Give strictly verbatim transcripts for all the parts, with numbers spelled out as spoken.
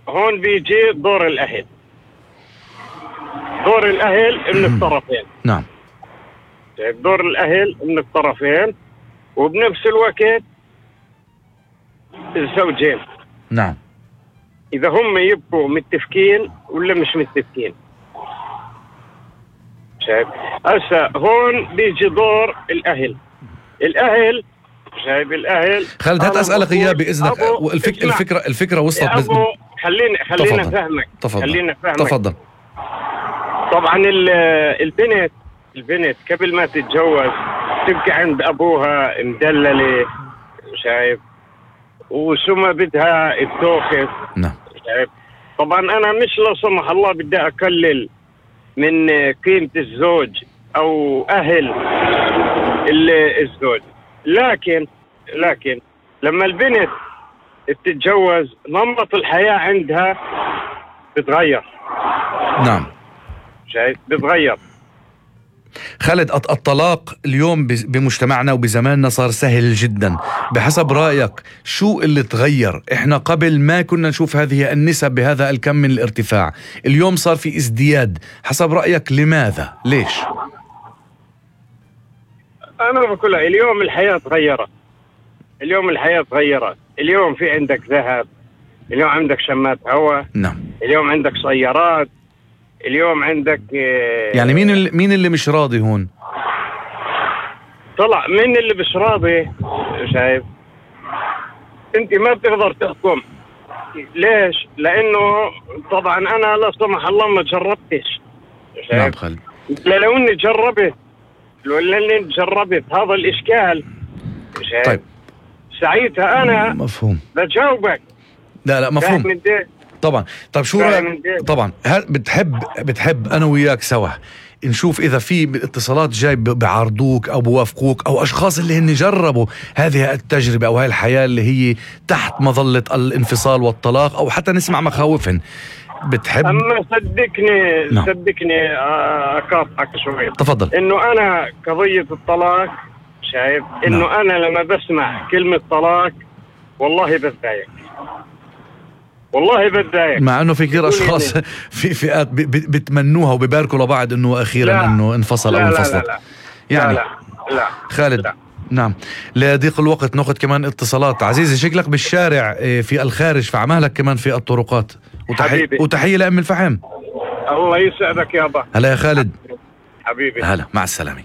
هون بيجي دور الأهل. دور الأهل من الطرفين. نعم. دور الأهل من الطرفين، وبنفس الوقت الزوجين. نعم. إذا هم يبقوا متفقين ولا مش متفقين. شايف؟ هسه هون بيجي دور الأهل. الأهل شايف الأهل. خالد هات أسألك إياه بإذنك. الفك... الفكرة الفكرة وصلت بز... خليني خلينا فهمك. تفضل. خلينا فهمك. تفضل. طبعا البنت البنت قبل ما تتجوز تبقى عند أبوها مدللة، شايف، وسما بدها التوخف. نعم. شايف. طبعا أنا مش لو سمح الله بدي أقلل من قيمة الزوج أو أهل الزوج، لكن لكن لما البنت تتجوز نمط الحياة عندها بتغير. نعم. شايف بتغير. خالد الطلاق اليوم بمجتمعنا وبزماننا صار سهل جدا. بحسب رأيك شو اللي تغير؟ احنا قبل ما كنا نشوف هذه النسب بهذا الكم من الارتفاع، اليوم صار في ازدياد. حسب رأيك لماذا؟ ليش؟ انا بقول اليوم الحياة تغيرت. اليوم الحياة تغيرت. اليوم في عندك ذهب، اليوم عندك شمات هواء. نعم. اليوم عندك سيارات، اليوم عندك يعني مين اللي مين اللي مش راضي هون؟ طلع مين اللي مش راضي؟ شايف انت ما بتقدر تحكم. ليش؟ لانه طبعا انا لا سمح الله ما جربتش. شايف. نعم خالد. لو اني جربت لو اني جربت هذا الاشكال، شايف. طيب ساعتها انا مفهوم بجاوبك. لا لا مفهوم طبعا. طيب شو رأيك؟ طبعا هل بتحب بتحب انا وياك سوا نشوف اذا في اتصالات جاي بعرضوك او بوافقوك او اشخاص اللي هن جربوا هذه التجربة او هاي الحياة اللي هي تحت مظلة الانفصال والطلاق، او حتى نسمع مخاوفهم. بتحب؟ اما صدقني نعم. صدقني اقاطعك شوي. تفضل. انه انا قضية الطلاق، شايف، انه نعم. انا لما بسمع كلمة طلاق والله بتضايق. والله بتضايق، مع انه في كثير اشخاص في فئات بتمنوها وبيباركوا لبعض انه اخيرا لا. انه انفصل لا او انفصلت. لا لا لا. يعني لا لا. لا. خالد لا. نعم. لضيق الوقت ناخذ كمان اتصالات. عزيزي شكلك بالشارع في الخارج، في عمالك كمان في الطرقات. وتحية وتحية لأم الفحم. الله يسعدك يابا. هلا يا خالد. حبيبي. هلا مع السلامة.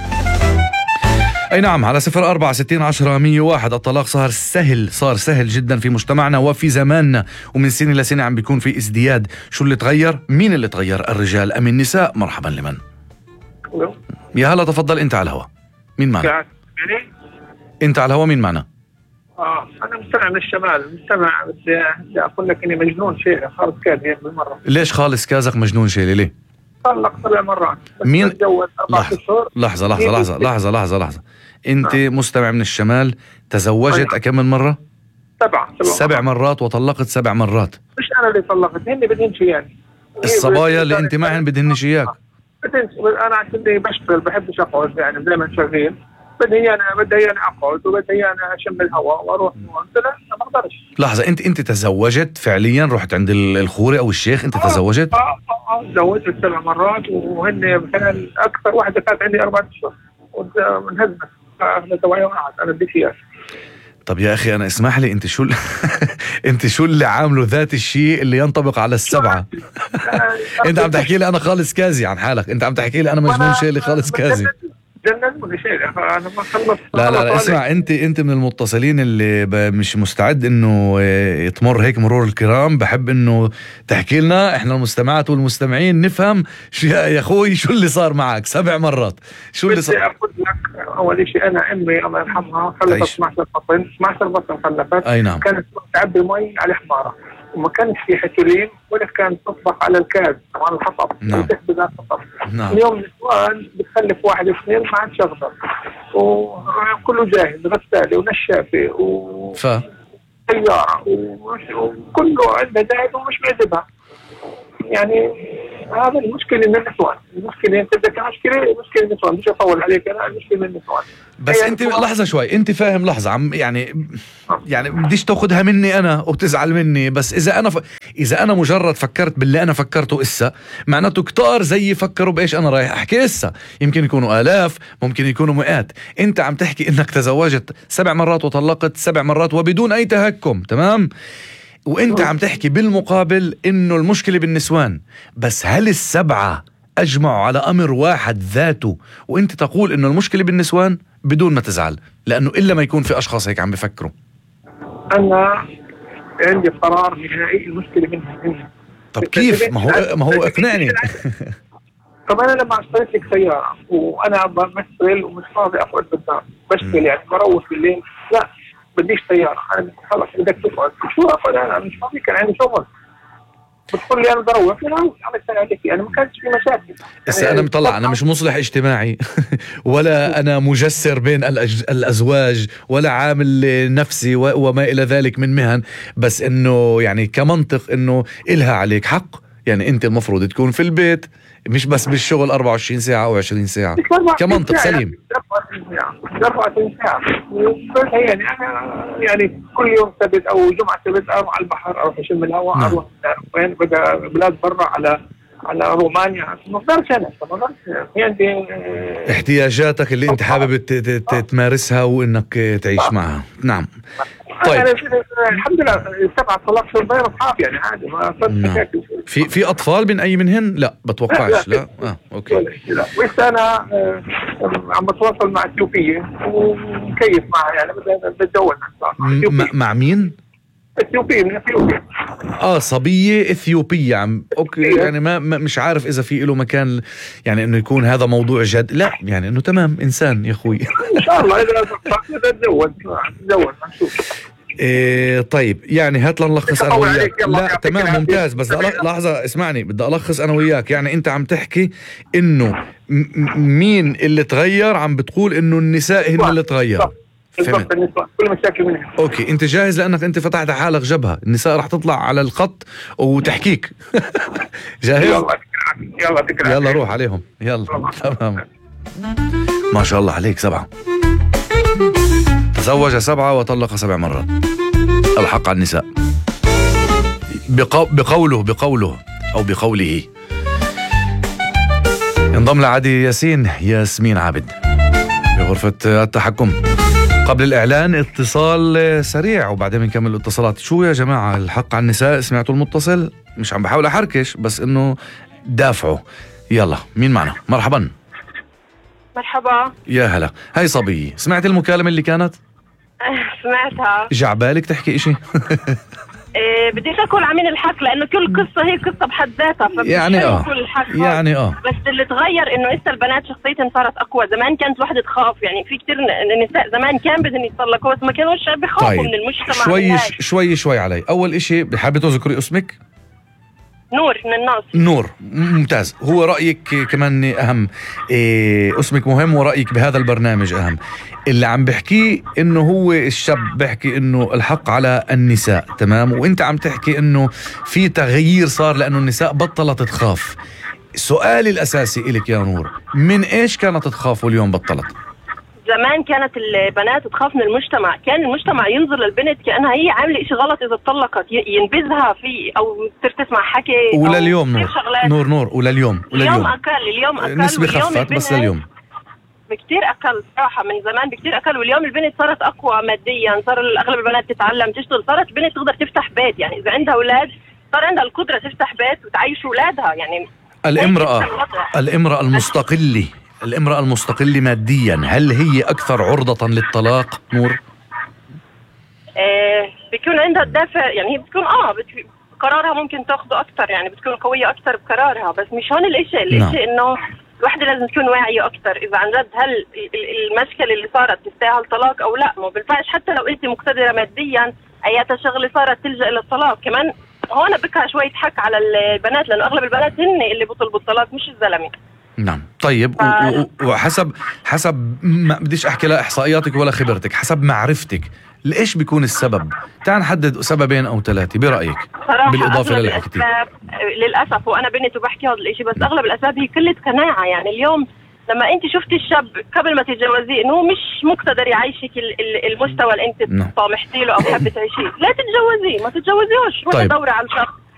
أي نعم. على صفر أربعة ستين عشرة مية واحد. الطلاق صار سهل صار سهل جدا في مجتمعنا وفي زماننا، ومن سنة لسنة عم بيكون في ازدياد. شو اللي تغير؟ مين اللي تغير؟ الرجال أم النساء؟ مرحبا لمن؟ يا هلا تفضل. أنت على الهواء. مين معنا؟ أنت على الهواء. مين معنا؟ آه أنا مستمع من الشمال. مستمع بس بدي أقول لك إني مجنون شيء خالص كاذب بالمرة. ليش خالص كازك مجنون شيء ليه؟ طلق سبع مرات. مين؟ لحظة. لحظة لحظة لحظة لحظة لحظة لحظة أنت آه. مستمع من الشمال. تزوجت كم من مرة؟ سبع سبع, سبع مرات وطلقت سبع مرات. مش أنا اللي طلقت، هن بدهن شيئاني. الصبايا اللي أنت معهن بدهنش إياك. أنا عشان بشتغل بحبش أقعد يعني دائما شغال. بدي أنا بدي أنا أقعد وبدي أنا أشم الهواء وأروح لا ما أقدرش. لحظة. أنت أنت تزوجت فعليا؟ رحت عند الخوري أو الشيخ؟ أنت تزوجت؟ آه آه آه تزوجت سبع مرات، وهن مثلا أكثر واحدة كانت عندي أربعة أشهر وانهزمت. أنا توعية وقعت. أنا بدي فيها. طب يا أخي أنا اسمح لي، أنت شو أنت شو اللي عامله ذات الشيء اللي ينطبق على السبعة؟ أنت عم تحكي لي أنا خالص كازي عن حالك. أنت عم تحكي لي أنا مجنون شيء اللي خالص كازي. لا لا لا اسمع. انت انت من المتصلين اللي مش مستعد انه تمر هيك مرور الكرام. بحب انه تحكي لنا احنا المستمعات والمستمعين نفهم شو يا اخوي شو اللي صار معك سبع مرات. شو اللي صار؟ بدي اقول لك اول شيء انا امي الله يرحمها خلفت اثناشر بطن اثناشر بطن خلفت. اي نعم. كانت تعبي مي على حماره وما كانش في حتولين ولا كانت تطبخ على الكاز طبعا الحطب. نعم. وتخبز على الحطب. نعم. اليوم النسوان بتخلف واحد اثنين ما عاد شغله وكله جاهز غسالة ونشافة وسيارة وكله عنده جاهز ومش معجبها. يعني هذا المشكله من النسوان، المشكله انت بدك مشكله مشكله النسوان، مش اطول عليك انا، المشكله من النسوان. بس انت لحظه شوي، انت فاهم لحظه عم يعني يعني بديش تاخذها مني انا وبتزعل مني، بس اذا انا ف... اذا انا مجرد فكرت باللي انا فكرته اسا، معناته كتار زيي فكروا بايش انا رايح احكي اسا، يمكن يكونوا الاف، ممكن يكونوا مئات. انت عم تحكي انك تزوجت سبع مرات وطلقت سبع مرات وبدون اي تهكم، تمام؟ وانت عم تحكي بالمقابل انه المشكلة بالنسوان، بس هل السبعة اجمعوا على امر واحد ذاته وانت تقول انه المشكلة بالنسوان بدون ما تزعل؟ لانه الا ما يكون في اشخاص هيك عم بفكروا. انا عندي قرار نهائي، المشكلة منها. طب كيف؟ ما هو ما هو اقنعني. طب انا لما اشتريت لك سيارة وانا بمثل ومش فاضي اقعد بالدار بشتغل، يعني بروح بالليل، لا بديش سيارة، أنا خلص بدك تقعد، شو أقعد أنا مش فاضي، كان عندي شغل، بتقول لي أنا بروح، أنا عملت سنة عليك، يعني ما كانش في مشاكل. بس يعني أنا مطلع، أنا مش مصلح اجتماعي ولا أنا مجسر بين الأج... الأزواج ولا عامل نفسي و... وما إلى ذلك من مهن، بس إنه يعني كمنطق إنه إلها عليك حق، يعني أنت المفروض تكون في البيت مش بس بالشغل أربعة وعشرين ساعة أو عشرين ساعة، كمنطق سليم. أربعة وعشرين ساعة يعني أنا يعني كل يوم سبت أو جمعة سبت أروح على البحر، أروح أشم الهواء، أروح وين بدأ بلاد برا على على رومانيا، ما اقدرش أنا ما اقدرش يعني احتياجاتك اللي أنت حابب تمارسها وإنك تعيش معها. نعم. طيب الحمد لله سبعة طلاق في البيض أصحاب يعني عادي، ما صرت مشاكل. في في أطفال من أي منهن؟ لا بتوقعش. لا, لا. اه اوكي. لا وإنت أنا عم بتواصل مع اثيوبية ومكيف معها، يعني بتدور مع مين؟ اثيوبية، من اثيوبيا. اه صبية اثيوبية عم اوكي. يعني ما مش عارف اذا في له مكان يعني انه يكون هذا موضوع جد، لا يعني انه تمام انسان يا اخوي. ان شاء الله اذا تتزوج تتزوج نشوف. إيه طيب يعني هات لنلخص انا وياك. لا تمام ممتاز، بس لحظة اسمعني بدي الخص انا وياك. يعني انت عم تحكي انه مين اللي تغير، عم بتقول انه النساء هن اللي تغير. فهمت. كل مشاكل منها. اوكي انت جاهز لانك انت فتحت حالك جبهة، النساء رح تطلع على الخط وتحكيك. جاهز؟ يلا يلا تكرا. يلا روح عليهم يلا. تمام ما شاء الله عليك. سبعة تزوج سبعة وطلق سبع مرات. الحق على النساء بقو... بقوله بقوله او بقوله. انضم لعدي ياسين ياسمين عابد بغرفة التحكم. قبل الإعلان اتصال سريع وبعدين بنكمل الاتصالات. شو يا جماعة الحق على النساء؟ سمعتوا المتصل؟ مش عم بحاول أحركش بس إنه دافعوا. يلا مين معنا؟ مرحبا. مرحبا. يا هلا. هاي صبية، سمعت المكالمة اللي كانت؟ سمعتها. جعبالك تحكي إشي؟ إيه بديش اكون عمين الحق لانه كل قصه هي قصه بحد ذاتها، يعني اه يعني اه بس اللي تغير انه لسه البنات شخصيتهم صارت اقوى. زمان كانت الواحده تخاف، يعني في كثير نساء زمان كان بدهم يتطلقوا بس ما كانوش بيخافوا. طيب. من المجتمع. شوي شوي شوي علي. اول اشي حابه تذكري اسمك؟ نور من الناس. نور ممتاز. هو رأيك كمان أهم، إيه اسمك مهم ورأيك بهذا البرنامج أهم. اللي عم بحكيه إنه هو الشاب بحكي إنه الحق على النساء، تمام؟ وإنت عم تحكي إنه في تغيير صار لأنه النساء بطلت تخاف. سؤالي الأساسي إلك يا نور، من إيش كانت تخاف واليوم بطلت؟ زمان كانت البنات تخاف من المجتمع، كان المجتمع ينظر للبنت كأنها هي عاملة إشي غلط إذا اتطلقت، ينبذها فيه أو تصير تسمع حكي. ولليوم نور نور نور ولليوم ولليوم اليوم أقل، اليوم أقل نسبة خفت بس اليوم بكتير أقل صراحة. من زمان بكتير أقل، واليوم البنت صارت أقوى ماديا، صار أغلب البنات تتعلم تشتغل، صارت البنت تقدر تفتح بيت، يعني إذا عندها أولاد صار عندها القدرة تفتح بيت وتعيش أولادها. يعني الامرأة الامرأة المستقلة الامرأة المستقلة ماديا هل هي أكثر عرضة للطلاق نور؟ إيه بيكون عندها الدافع، يعني هي بتكون آه بت... قرارها ممكن تاخده أكثر، يعني بتكون قوية أكثر بقرارها، بس مش هون الإشي. الإشي إنه الوحدة لازم تكون واعية أكثر إذا عن جد هل المشكلة اللي صارت تستاهل طلاق أو لا. ما بينفعش حتى لو أنت مقتدرة ماديا أياتها شغلة صارت تلجأ إلى الطلاق. كمان هون بكها شوية حق على البنات، لأنه أغلب البنات هن اللي بيطلبوا الطلاق مش الزلمة. نعم. طيب ف... وحسب حسب ما بديش احكي لا احصائياتك ولا خبرتك، حسب معرفتك ليش بيكون السبب؟ تعال نحدد سببين او ثلاثه برايك بالاضافه للي حكيتيه. للاسف وانا بنت وبحكي هذا الشيء، بس اغلب الاسباب هي كلها قناعه. يعني اليوم لما انت شفتي الشاب قبل ما تتجوزيه انه مش مقتدر يعيشك المستوى اللي انت طامحتي له او حابه تعيشيه، لا تتجوزيه، ما تتجوزيهوش، روحي طيب. دوري على شخص